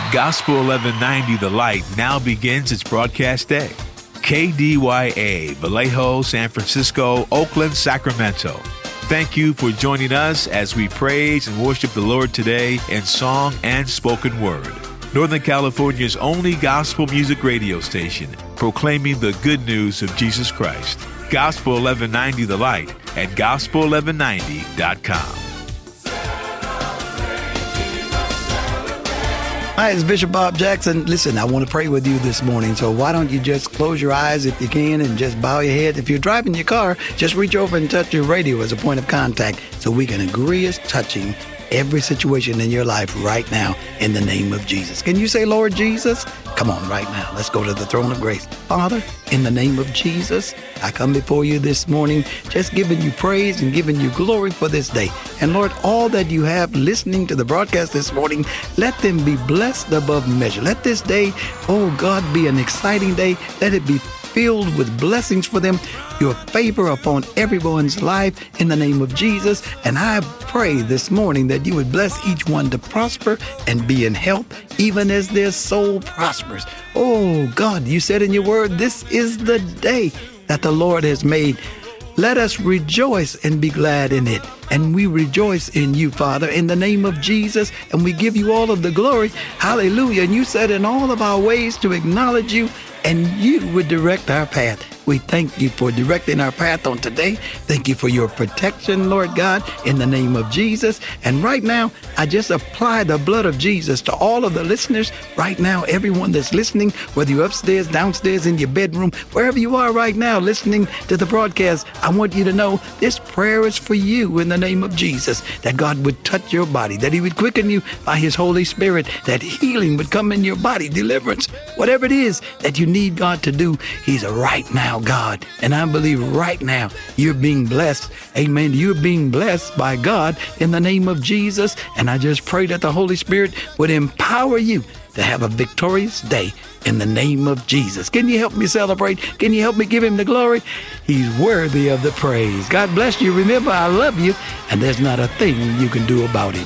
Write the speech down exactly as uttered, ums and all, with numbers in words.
Gospel eleven ninety The Light now begins its broadcast day. K D Y A, Vallejo, San Francisco, Oakland, Sacramento. Thank you for joining us as we praise and worship the Lord today in song and spoken word. Northern California's only gospel music radio station, proclaiming the good news of Jesus Christ. Gospel eleven ninety The Light at gospel eleven ninety dot com. Hi, it's Bishop Bob Jackson. Listen, I want to pray with you this morning, so why don't you just close your eyes if you can and just bow your head. If you're driving your car, just reach over and touch your radio as a point of contact so we can agree as touching every situation in your life right now in the name of Jesus. Can you say, Lord Jesus? Come on right now. Let's go to the throne of grace. Father, in the name of Jesus, I come before you this morning just giving you praise and giving you glory for this day. And Lord, all that you have listening to the broadcast this morning, let them be blessed above measure. Let this day, oh God, be an exciting day. Let it be filled with blessings for them, your favor upon everyone's life in the name of Jesus. And I pray this morning that you would bless each one to prosper and be in health, even as their soul prospers. Oh God, you said in your word, this is the day that the Lord has made. Let us rejoice and be glad in it. And we rejoice in you, Father, in the name of Jesus. And we give you all of the glory. Hallelujah. And you said in all of our ways to acknowledge you, and you would direct our path. We thank you for directing our path on today. Thank you for your protection, Lord God, in the name of Jesus. And right now, I just apply the blood of Jesus to all of the listeners right now, everyone that's listening, whether you're upstairs, downstairs, in your bedroom, wherever you are right now listening to the broadcast. I want you to know this prayer is for you in the name of Jesus, that God would touch your body, that he would quicken you by his Holy Spirit, that healing would come in your body, deliverance, whatever it is that you need God to do, he's a right now God. And I believe right now you're being blessed. Amen. You're being blessed by God in the name of Jesus. And I just pray that the Holy Spirit would empower you to have a victorious day in the name of Jesus. Can you help me celebrate? Can you help me give him the glory? He's worthy of the praise. God bless you. Remember, I love you, and there's not a thing you can do about it.